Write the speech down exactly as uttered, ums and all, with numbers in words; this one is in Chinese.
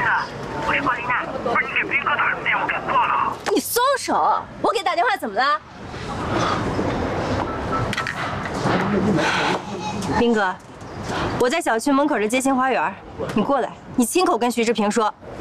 啊，我是关丽娜。不是你给斌哥打的电话给挂了。 你松手！我给打电话怎么了？斌哥，我在小区门口的街心花园，你过来，你亲口跟徐志平说，